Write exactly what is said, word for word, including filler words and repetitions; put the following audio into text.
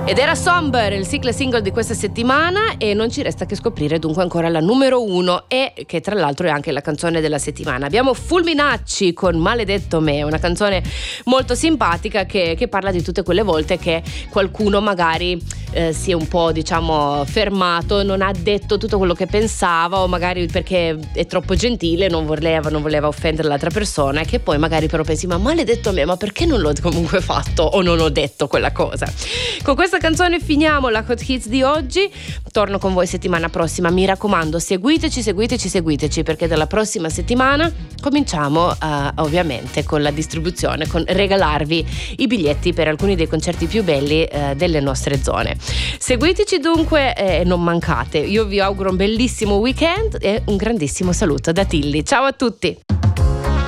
Ed era Somber, il sigla single di questa settimana, e non ci resta che scoprire dunque ancora la numero uno, e che tra l'altro è anche la canzone della settimana. Abbiamo Fulminacci con Maledetto me, una canzone molto simpatica che, che parla di tutte quelle volte che qualcuno magari eh, si è un po', diciamo, fermato, non ha detto tutto quello che pensava, o magari perché è troppo gentile, non voleva, non voleva offendere l'altra persona, e che poi magari però pensi: ma maledetto me, ma perché non l'ho comunque fatto o non ho detto quella cosa? Con questa canzone finiamo la Hot Hits di oggi. Torno con voi settimana prossima, mi raccomando, seguiteci, seguiteci, seguiteci, perché dalla prossima settimana cominciamo uh, ovviamente con la distribuzione, con regalarvi i biglietti per alcuni dei concerti più belli uh, delle nostre zone. Seguiteci dunque e eh, non mancate. Io vi auguro un bellissimo weekend e un grandissimo saluto da Tilly. Ciao a tutti.